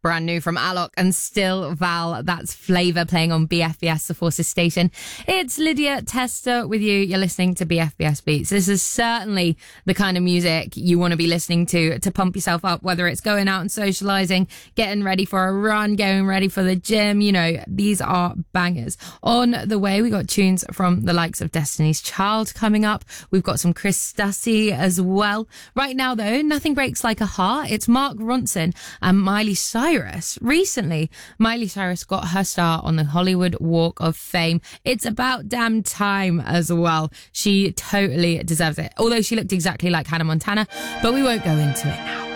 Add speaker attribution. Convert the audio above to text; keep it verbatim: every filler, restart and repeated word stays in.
Speaker 1: Brand new from Alok and Still Val. That's Flavour playing on B F B S, the Forces station. It's Lydia Tester with you. You're listening to B F B S Beats. This is certainly the kind of music you want to be listening to to pump yourself up, whether it's going out and socialising, getting ready for a run, going ready for the gym. You know, these are bangers. On the way, we got tunes from the likes of Destiny's Child coming up. We've got some Chris Stassi as well. Right now, though, Nothing Breaks Like a Heart. It's Mark Ronson and Miley Cyrus. Recently, Miley Cyrus got her start on the Hollywood Walk of Fame. It's about damn time as well. She totally deserves it. Although she looked exactly like Hannah Montana, but we won't go into it now.